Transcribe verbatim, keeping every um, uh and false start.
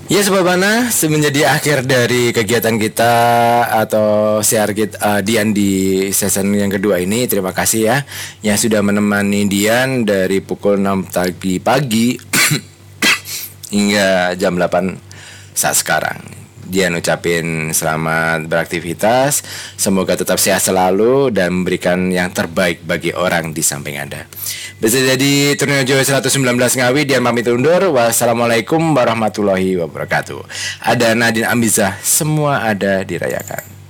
Ya Sobat Mana, menjadi akhir dari kegiatan kita atau siar kita uh, Dian di season yang kedua ini. Terima kasih ya yang sudah menemani Dian dari pukul enam pagi pagi hingga jam delapan saat sekarang. Dian ucapin selamat beraktivitas, semoga tetap sehat selalu dan memberikan yang terbaik bagi orang di samping Anda. Bisa jadi Turniojo seratus sembilan belas Ngawi, Dian pamit undur. Wassalamualaikum warahmatullahi wabarakatuh. Ada Nadine Ambizah, semua ada dirayakan.